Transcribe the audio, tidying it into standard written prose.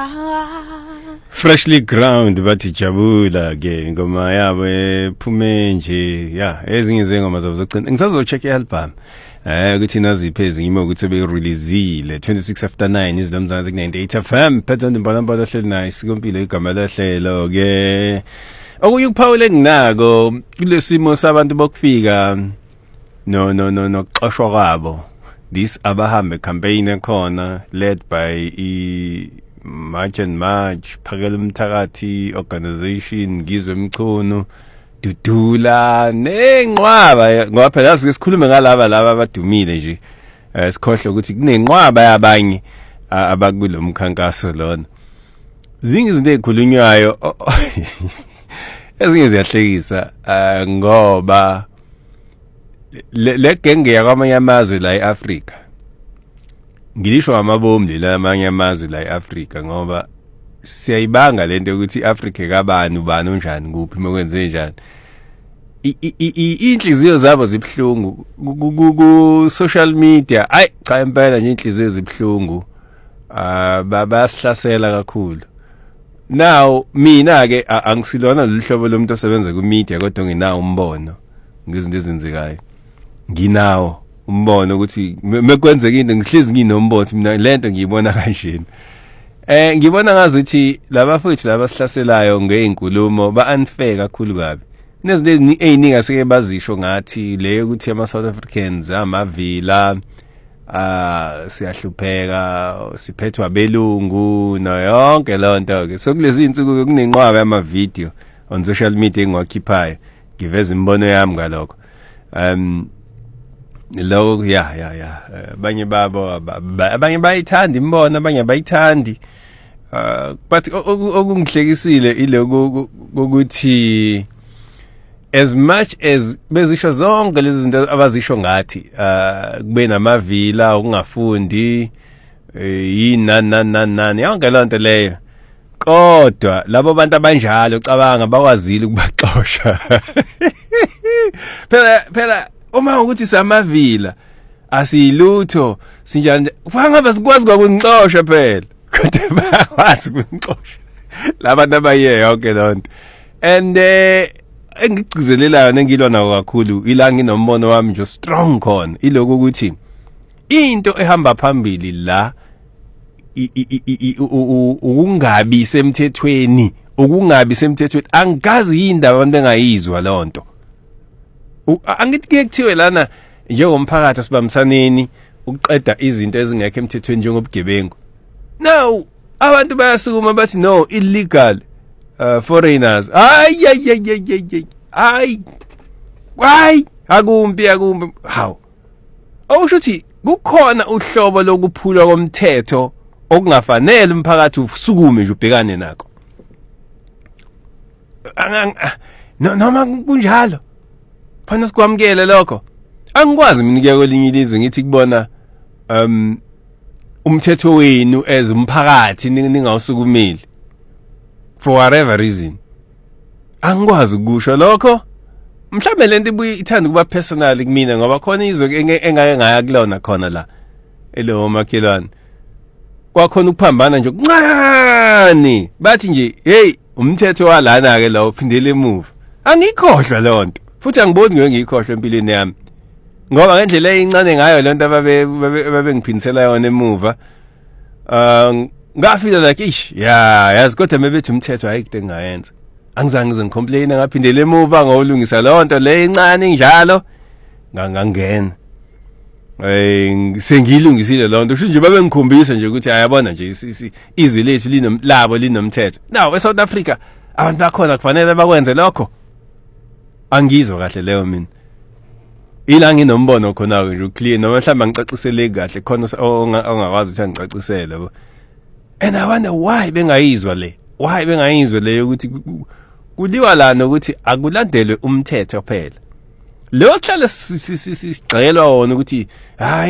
Freshly ground bathi jabula ke ngoma yabo phume nje ezinye zengoma zabo zogcina ngisazocheck i-album ukuthi naziphi ezinye ukuthi be-releaseile 26 after 9 izilomzansi ku-98 FM phethe ndimbalambala ohleli nayo isikompilo igama lohlelo ke okunye ukuphawula enginako kulesimo sabantu bokufika no qoshwa kwabo this abahambe campaign ekhona led by March and March Phakela Umthakathi organization Ngizwe Mchunu Dudula nenqwaba ngoba phela sikhulume ngalaba abadumile nje sikhohle ukuthi kunenqwaba yabanye abakulo mkhankaso lona zingi izinto ezikhulunywayo ezinye ziyahlekisa ngoba le genge yakwamanye amazwe la eAfrica ngilisho amabomli la amanye amazwe la eAfrica ngoba siyayibanga lento ukuthi iAfrica kabani ubani onjani kuphi mekwenze njani inhliziyo zabo zibhlungu ku social media cha impela nje inhliziyo zibhlungu bayasihlasela kakhulu now mina ke angisilona loluhlobo lomuntu osebenza ku media kodwa nginawo umbono ngezinto ezenzekayo nginawo umbono ukuthi mekwenzeka into ngihlezi nginombono mina lento ngiyibona kanjeni ngibona ngazuthi labafowethu labasihlaselayo ngeinkulumo ba-unfair kakhulu kabi nezinto eziningi aseke bazisho ngathi le ukuthi ama-South Africans amavila siyahlupheka siphethwa belungu no yonke lonto ke so kulezi insuku kunenqwaba yama-video on social media engiwakhiphayo ngiveza imbono yami ngalokho lo abanye babo abanye bayithanda imbono abanye bayithandi but okungihlekisile iloko ukuthi as much as bezisho zonke lezi zinto abazisho ngathi kube namavila ukungafundi yinani yonke lonto leyo kodwa labo bantu abanjalo cabanga bakwazile ukubaxosha phela uma ukuthi samavila asilutho sinjani kwangaba sikwazi kwakunixosha phela kodwa bakwazi ukunixosha labantu abaye yonke lonto and engigcizelelayo nengilwa nawo kakhulu ila nginombono wami nje strong khona iloko ukuthi into ehamba phambili la ukungabi semthethweni angazi indaba abantu bengayizwa lonto angithi kuthiwe lana njengomphakathi asibamsaneni ukuqeda izinto ezingekho emthethweni njengobugebengu now abantu bayasukuma bathi no illegal foreigners akumbi how awushuthi kukhona uhlobo lokuphulwa komthetho okungafanele umphakathi usukume nje ubhekane nako noma kunjalo phana sikwamukele lokho angikwazi mina kuya kwelinye ilizwe ngithi kubona umthetho wenu as umphakathi ningawusukumeli for whatever reason angikwazi ukusho lokho mhlawumbe lento ibuye ithanda kuba personal kumina ngoba khona izwe engake ngaya kulona khona la elo makhelwane kwakhona ukuphambana nje okuncane bathi nje hey umthetho walana ke la uphindele emuva angikhohlwa lonto futhi angiboni ngiyikhohlwa empilweni yami ngoba ngendlela eyincane ngayo lento ababengiphindisela yona emuva ngafila like yazi kodwa mebethi umthetho ayikho engayenza angizange ngizicomplain ngaphindele emuva ngolungisa lonto le incane njalo ngangangena sengilungisile lonto kusho nje babengikhombisa nje ukuthi ayabona nje izwe lethu linomthetho now eSouth Africa abantu bakhona kufanele bakwenze lokho angizwa kahle leyo mina ila nginombono khona nje clear noma mhlawumbe ngicacisele kahle khona ongakwazi ukuthi angicacisele bo and I wonder why bengayizwa le ukuthi kuliwa lana ukuthi akulandelwe umthetho phela lo sihlale sigqelwa wona ukuthi hayi